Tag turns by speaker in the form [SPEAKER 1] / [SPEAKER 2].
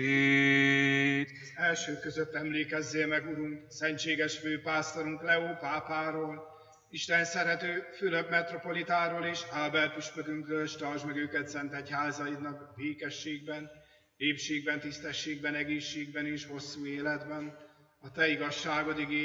[SPEAKER 1] Az első között emlékezzél meg, Urunk, szentséges főpásztorunk Leó pápáról, Isten szerető Fülöp metropolitáról és Ábel püspökünkről, s tartsd meg őket szent egyházaidnak békességben, épségben, tisztességben, egészségben és hosszú életben, a te igazságod igény